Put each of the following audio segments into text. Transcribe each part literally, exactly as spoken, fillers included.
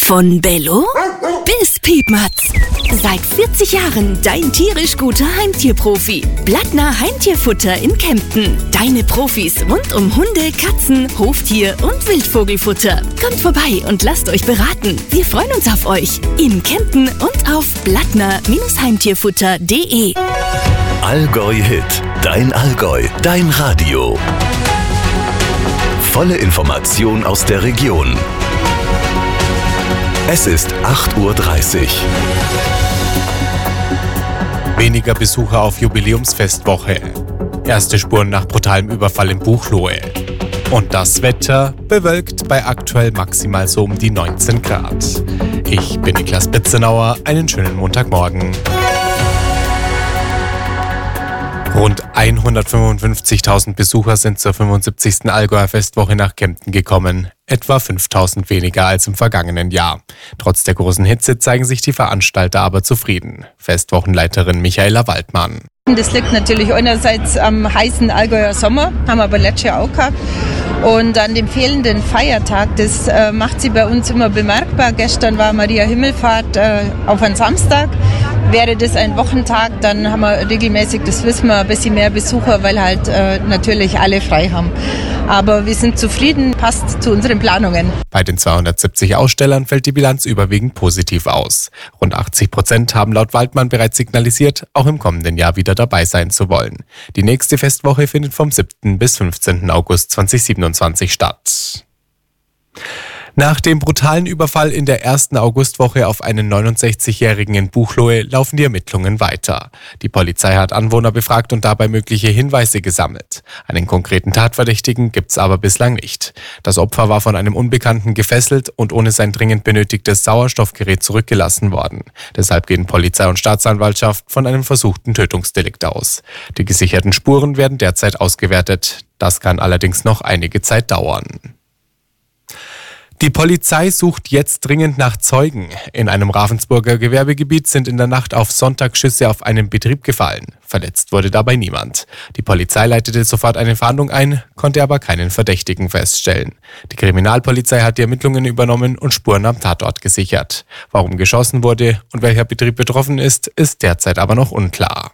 Von Bello bis Piepmatz. Seit vierzig Jahren dein tierisch guter Heimtierprofi. Blattner Heimtierfutter in Kempten. Deine Profis rund um Hunde, Katzen, Hoftier und Wildvogelfutter. Kommt vorbei und lasst euch beraten. Wir freuen uns auf euch. In Kempten und auf blattner Heimtierfutter punkt de. Allgäu Hit. Dein Allgäu. Dein Radio. Volle Information aus der Region. Es ist acht Uhr dreißig. Weniger Besucher auf Jubiläumsfestwoche. Erste Spuren nach brutalem Überfall in Buchloe. Und das Wetter bewölkt bei aktuell maximal so um die neunzehn Grad. Ich bin Niklas Bitzenauer, einen schönen Montagmorgen. Rund hundertfünfundfünfzigtausend Besucher sind zur fünfundsiebzigsten Allgäuer Festwoche nach Kempten gekommen. Etwa fünftausend weniger als im vergangenen Jahr. Trotz der großen Hitze zeigen sich die Veranstalter aber zufrieden. Festwochenleiterin Michaela Waldmann. Das liegt natürlich einerseits am heißen Allgäuer Sommer, haben wir aber letztes Jahr auch gehabt. Und an dem fehlenden Feiertag, das äh, macht sie bei uns immer bemerkbar. Gestern war Maria Himmelfahrt äh, auf einen Samstag. Wäre das ein Wochentag, dann haben wir regelmäßig, das wissen wir, ein bisschen mehr Besucher, weil halt äh, natürlich alle frei haben. Aber wir sind zufrieden, passt zu unseren Planungen. Bei den zweihundertsiebzig Ausstellern fällt die Bilanz überwiegend positiv aus. Rund achtzig Prozent haben laut Waldmann bereits signalisiert, auch im kommenden Jahr wieder dabei sein zu wollen. Die nächste Festwoche findet vom siebten bis fünfzehnten August zweitausendsiebenundzwanzig statt. Nach dem brutalen Überfall in der ersten Augustwoche auf einen neunundsechzigjährigen in Buchloe laufen die Ermittlungen weiter. Die Polizei hat Anwohner befragt und dabei mögliche Hinweise gesammelt. Einen konkreten Tatverdächtigen gibt's aber bislang nicht. Das Opfer war von einem Unbekannten gefesselt und ohne sein dringend benötigtes Sauerstoffgerät zurückgelassen worden. Deshalb gehen Polizei und Staatsanwaltschaft von einem versuchten Tötungsdelikt aus. Die gesicherten Spuren werden derzeit ausgewertet. Das kann allerdings noch einige Zeit dauern. Die Polizei sucht jetzt dringend nach Zeugen. In einem Ravensburger Gewerbegebiet sind in der Nacht auf Sonntag Schüsse auf einen Betrieb gefallen. Verletzt wurde dabei niemand. Die Polizei leitete sofort eine Fahndung ein, konnte aber keinen Verdächtigen feststellen. Die Kriminalpolizei hat die Ermittlungen übernommen und Spuren am Tatort gesichert. Warum geschossen wurde und welcher Betrieb betroffen ist, ist derzeit aber noch unklar.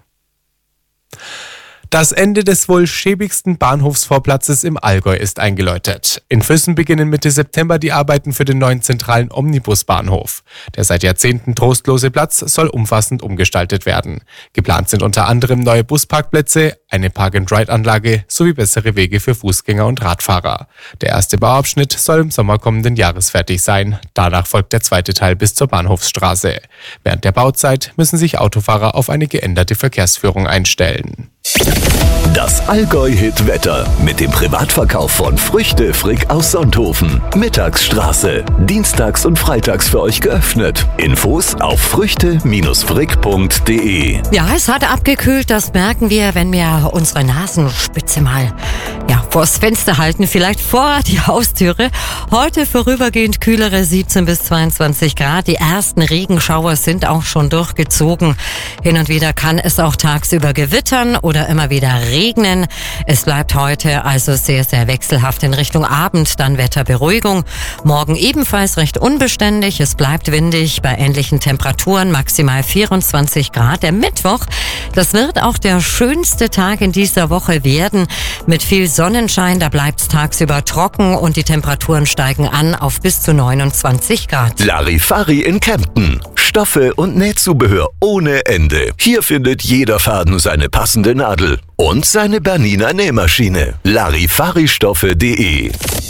Das Ende des wohl schäbigsten Bahnhofsvorplatzes im Allgäu ist eingeläutet. In Füssen beginnen Mitte September die Arbeiten für den neuen zentralen Omnibusbahnhof. Der seit Jahrzehnten trostlose Platz soll umfassend umgestaltet werden. Geplant sind unter anderem neue Busparkplätze, eine Park-and-Ride-Anlage sowie bessere Wege für Fußgänger und Radfahrer. Der erste Bauabschnitt soll im Sommer kommenden Jahres fertig sein. Danach folgt der zweite Teil bis zur Bahnhofsstraße. Während der Bauzeit müssen sich Autofahrer auf eine geänderte Verkehrsführung einstellen. Das Allgäu-Hit-Wetter mit dem Privatverkauf von Früchte Frick aus Sonthofen. Mittagsstraße. Dienstags und freitags für euch geöffnet. Infos auf früchte Frick punkt de. Ja, es hat abgekühlt, das merken wir, wenn wir unsere Nasenspitze mal ja, vors Fenster halten, vielleicht vor die Haustüre. Heute vorübergehend kühlere siebzehn bis zweiundzwanzig Grad. Die ersten Regenschauer sind auch schon durchgezogen. Hin und wieder kann es auch tagsüber gewittern oder immer wieder regnen. Es bleibt heute also sehr, sehr wechselhaft in Richtung Abend, dann Wetterberuhigung. Morgen ebenfalls recht unbeständig. Es bleibt windig bei ähnlichen Temperaturen, maximal vierundzwanzig Grad. Der Mittwoch, das wird auch der schönste Tag in dieser Woche werden. Mit viel Sonnenschein, da bleibt es tagsüber trocken und die Temperaturen steigen an auf bis zu neunundzwanzig Grad. Larifari in Kempten. Stoffe und Nähzubehör ohne Ende. Hier findet jeder Faden seine passende Nadel und seine Bernina Nähmaschine. Larifaristoffe punkt de.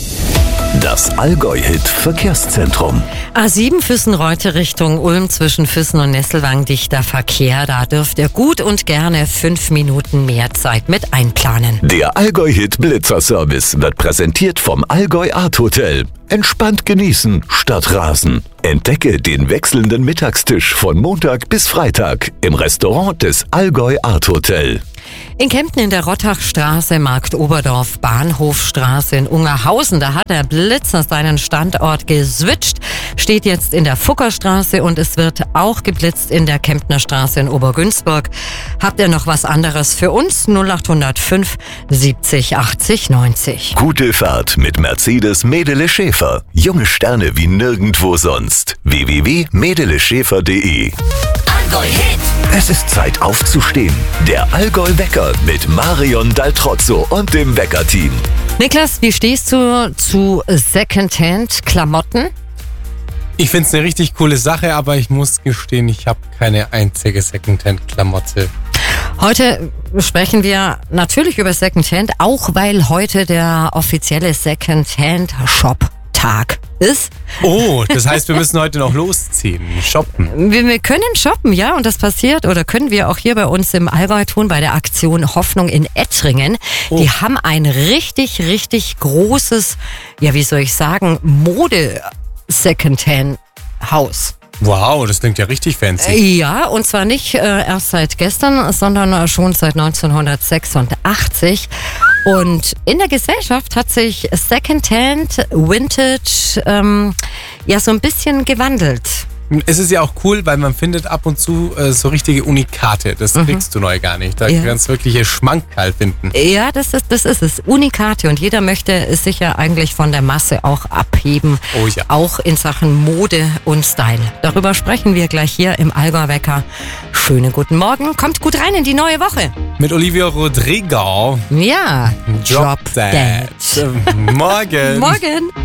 Das Allgäu-Hit Verkehrszentrum. A sieben Füssen-Reute Richtung Ulm zwischen Füssen und Nesselwang dichter Verkehr. Da dürft ihr gut und gerne fünf Minuten mehr Zeit mit einplanen. Der Allgäu-Hit Blitzerservice wird präsentiert vom Allgäu Art Hotel. Entspannt genießen statt rasen. Entdecke den wechselnden Mittagstisch von Montag bis Freitag im Restaurant des Allgäu Art Hotel. In Kempten in der Rottachstraße, Markt Oberdorf, Bahnhofstraße in Ungerhausen, da hat der Blitzer seinen Standort geswitcht. steht jetzt in der Fuckerstraße und es wird auch geblitzt in der Kemptner Straße in Obergünzburg. Habt ihr noch was anderes für uns? null acht null fünf siebzig achtzig neunzig. Gute Fahrt mit Mercedes Medele Schäfer. Junge Sterne wie nirgendwo sonst. w w w punkt medele schäfer punkt de. Allgäu Hit. Es ist Zeit aufzustehen. Der Allgäu Wecker mit Marion Daltrozzo und dem Wecker-Team. Niklas, wie stehst du zu Secondhand-Klamotten? Ich finde es eine richtig coole Sache, aber ich muss gestehen, ich habe keine einzige Secondhand-Klamotte. Heute sprechen wir natürlich über Secondhand, auch weil heute der offizielle Secondhand-Shop-Tag ist. Oh, das heißt, wir müssen heute noch losziehen, shoppen. Wir, wir können shoppen, ja, und das passiert oder können wir auch hier bei uns im Allgäu tun bei der Aktion Hoffnung in Ettringen. Oh. Die haben ein richtig, richtig großes, ja, wie soll ich sagen, Mode-Secondhand-Haus. Wow, das klingt ja richtig fancy. Ja, und zwar nicht äh, erst seit gestern, sondern schon seit neunzehnhundertsechsundachtzig. Und in der Gesellschaft hat sich Secondhand, Vintage, ähm, ja so ein bisschen gewandelt. Es ist ja auch cool, weil man findet ab und zu äh, so richtige Unikate. Das Mhm. kriegst du neu gar nicht. Da Ja. kannst du wirkliche Schmankerl finden. Ja, das ist, das ist es. Unikate. Und jeder möchte sich ja eigentlich von der Masse auch abheben. Oh ja. Auch in Sachen Mode und Style. Darüber sprechen wir gleich hier im Allgäu Wecker. Schönen guten Morgen. Kommt gut rein in die neue Woche. Mit Olivia Rodrigo. Ja. Drop that. that. Morgen. Morgen.